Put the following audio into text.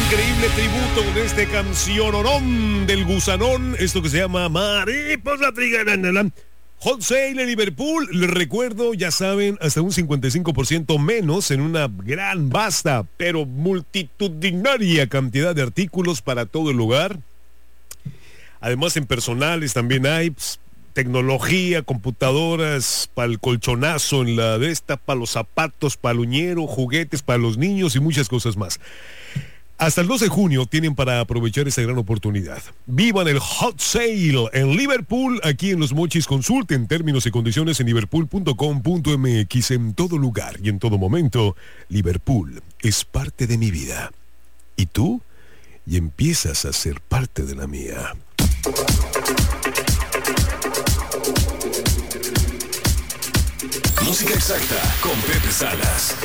increíble tributo de este canciononón del Gusanón, esto que se llama Mariposa Trigana. Wholesale en Liverpool, les recuerdo, ya saben, hasta un 55% menos en una gran, vasta, pero multitudinaria cantidad de artículos para todo el hogar. Además, en personales también hay tecnología, computadoras, para el colchonazo, en la de esta, para los zapatos, para el uñero, juguetes para los niños y muchas cosas más. Hasta el 12 de junio tienen para aprovechar esta gran oportunidad. Vivan el Hot Sale en Liverpool, aquí en Los Mochis. Consulten términos y condiciones en liverpool.com.mx. En todo lugar y en todo momento, Liverpool es parte de mi vida. ¿Y tú? Y empiezas a ser parte de la mía. Música exacta con Pepe Salas.